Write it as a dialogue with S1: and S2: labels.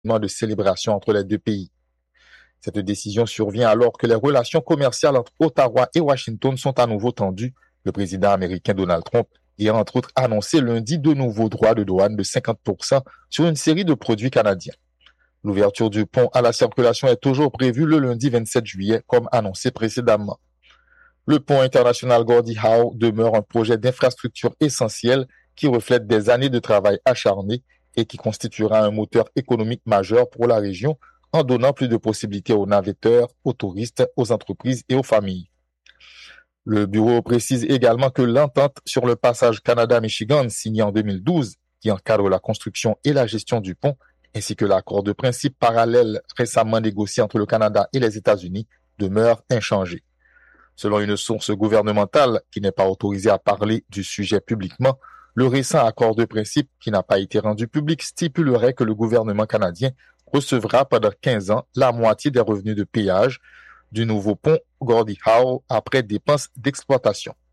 S1: de célébration entre les deux pays. Cette décision survient alors que les relations commerciales entre Ottawa et Washington sont à nouveau tendues, le président américain Donald Trump ayant entre autres annoncé lundi de nouveaux droits de douane de 50% sur une série de produits canadiens. L'ouverture du pont à la circulation est toujours prévue le lundi 27 juillet, comme annoncé précédemment. Le pont international Gordie Howe demeure un projet d'infrastructure essentiel qui reflète des années de travail acharné et qui constituera un moteur économique majeur pour la région en donnant plus de possibilités aux navetteurs, aux touristes, aux entreprises et aux familles. Le bureau précise également que l'entente sur le passage Canada-Michigan signée en 2012, qui encadre la construction et la gestion du pont, ainsi que l'accord de principe parallèle récemment négocié entre le Canada et les États-Unis, demeurent inchangés. Selon une source gouvernementale qui n'est pas autorisée à parler du sujet publiquement, le récent accord de principe, qui n'a pas été rendu public, stipulerait que le gouvernement canadien recevra pendant 15 ans la moitié des revenus de péage du nouveau pont Gordie Howe après dépenses d'exploitation.